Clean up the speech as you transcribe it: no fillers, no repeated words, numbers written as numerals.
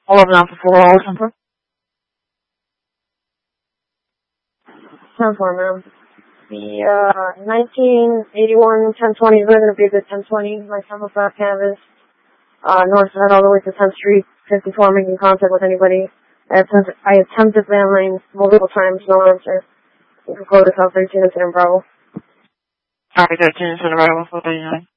11 Alpha 4, all temper. 10-4, ma'am. The 1981 1020 is going to be the 1020. My summer fast canvas, north side all the way to 10th Street, 54, making contact with anybody. I attempted landline multiple times, no answer. You can quote us out 13 incident Bravo. Alright, 13 incident Bravo 439.